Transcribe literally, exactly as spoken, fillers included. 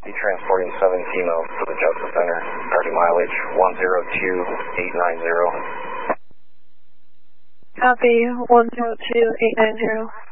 Be transporting seven females to the Justice Center. Starting mileage one zero two eight nine zero. Copy, one zero two eight nine zero.